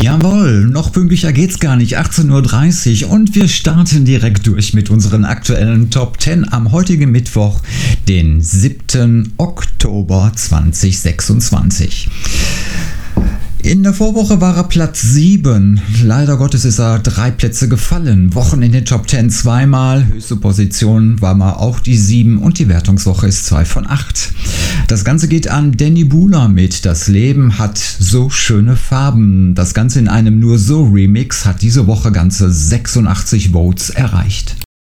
Jawohl, noch pünktlicher geht's gar nicht, 18:30 Uhr und wir starten direkt durch mit unseren aktuellen Top 10 am heutigen Mittwoch, den 7. Oktober 2026. In der Vorwoche war er Platz 7. Leider Gottes ist er 3 Plätze gefallen. Wochen in den Top 10 zweimal. Höchste Position war mal auch die 7 und die Wertungswoche ist 2 von 8. Das Ganze geht an Danny Buhler mit Das Leben hat so schöne Farben. Das Ganze in einem Nur so Remix hat diese Woche ganze 86 Votes erreicht.